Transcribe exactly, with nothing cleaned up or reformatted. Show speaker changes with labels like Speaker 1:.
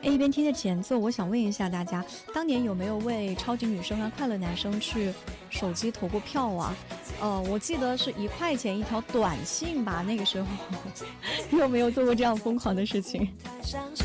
Speaker 1: 哎，一边听着前奏，我想问一下大家，当年有没有为超级女生和快乐男生去手机投过票啊？呃，我记得是一块钱一条短信吧，那个时候有没有做过这样疯狂的事情？